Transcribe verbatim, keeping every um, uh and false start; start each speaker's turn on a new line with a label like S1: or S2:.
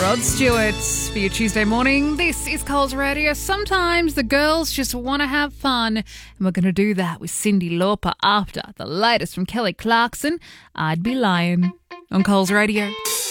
S1: Rod Stewart for your Tuesday morning. This is Coles Radio. Sometimes the girls just want to have fun, and we're going to do that with Cyndi Lauper after the latest from Kelly Clarkson, I'd Be Lying, on Coles Radio.